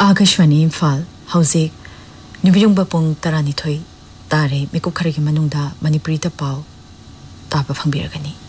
आकाशवाणी इम्फाल हौजिक नुबियुंगबा पुंग तरानिथोई तारे मिकुप खरगी मनुंगदा मणिपुरी ता पाव ताबा फंगबिरगनी।